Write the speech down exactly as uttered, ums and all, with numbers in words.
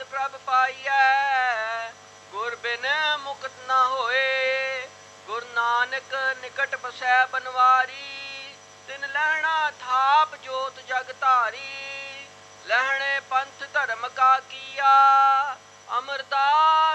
ਦਾਤ ਪ੍ਰਭ ਪਾਈਐ। ਗੁਰ ਬਿਨ ਮੁਕਤ ਨਾ ਹੋਏ, ਗੁਰੂ ਨਾਨਕ ਨਿਕਟ ਬਸੈ ਬਨਵਾਰੀ। ਤਿਨ ਲਹਿਣਾ ਥਾਪ ਜੋਤ ਜਗ ਧਾਰੀ, ਲਹਿਣੇ ਪੰਥ ਧਰਮ ਕਾ ਕੀਆ। ਅਮਰਦਾਸ